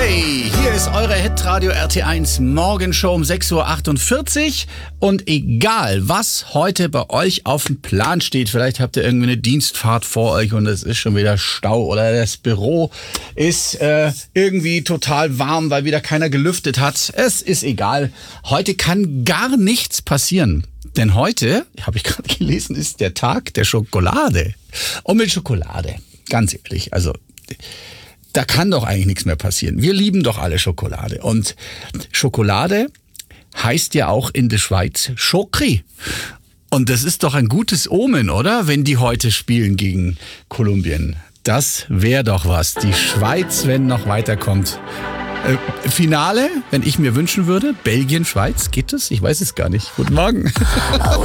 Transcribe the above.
Hey, hier ist eure Hitradio RT1 Morgenshow um 6.48 Uhr. Und egal, was heute bei euch auf dem Plan steht, vielleicht habt ihr irgendwie eine Dienstfahrt vor euch und es ist schon wieder Stau oder das Büro ist irgendwie total warm, weil wieder keiner gelüftet hat. Es ist egal. Heute kann gar nichts passieren. Denn heute, habe ich gerade gelesen, ist der Tag der Schokolade. Und mit Schokolade, ganz ehrlich, also da kann doch eigentlich nichts mehr passieren. Wir lieben doch alle Schokolade. Und Schokolade heißt ja auch in der Schweiz Chokri. Und das ist doch ein gutes Omen, oder? Wenn die heute spielen gegen Kolumbien. Das wäre doch was. Die Schweiz, wenn noch weiterkommt. Finale, wenn ich mir wünschen würde, Belgien, Schweiz, geht das? Ich weiß es gar nicht. Guten Morgen.